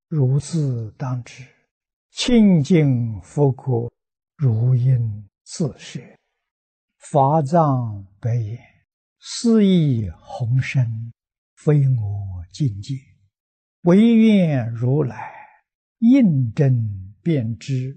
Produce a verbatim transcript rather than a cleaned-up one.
如是当知，清净佛国，如应自摄。法藏白言：是亦宏深，非我境界，唯愿如来应真遍知，